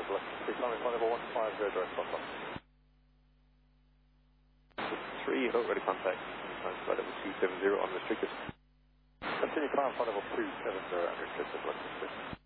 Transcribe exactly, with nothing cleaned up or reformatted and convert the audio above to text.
Electricity, climbing five level one five zero direct contact. three, hello, ready contact. Flight level two seven zero unrestricted. Continue climb five level two seven zero unrestricted, electricity.